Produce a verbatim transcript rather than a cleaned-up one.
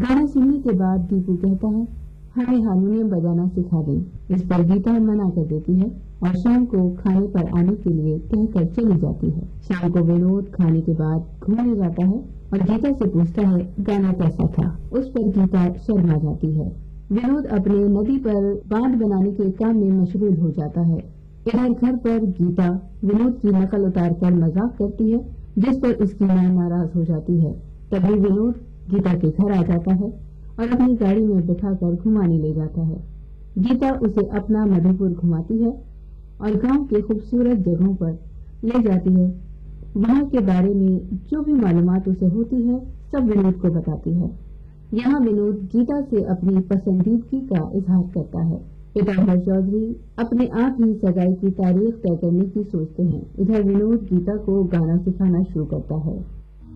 गाना सुनने के बाद दीपू कहता है, हमें हारमोनियम बजाना सिखा दे। इस पर गीता मना कर देती है और शाम को खाने पर आने के लिए कहकर चली जाती है। शाम को विनोद खाने के बाद घूमने जाता है और गीता से पूछता है गाना कैसा था। उस पर गीता शर्मा जाती है। विनोद अपने नदी पर बांध बनाने के काम में मशगूल हो जाता है। इधर घर पर गीता विनोद की नकल उतार कर मजाक करती है, जिस पर उसकी मां नाराज हो जाती है। तभी विनोद गीता के घर आ जाता है और अपनी गाड़ी में बिठाकर घुमाने ले जाता है। गीता उसे अपना मधुपुर घुमाती है और गांव के खूबसूरत जगहों पर ले जाती है। वहां के बारे में जो भी मालूमात उसे होती है सब विनोद को बताती है। यहाँ विनोद गीता से अपनी पसंदीदगी का इजहार करता है। पीताम्बर चौधरी अपने आप ही सगाई की तारीख तय करने की सोचते हैं। इधर विनोद गीता को गाना सिखाना शुरू करता है।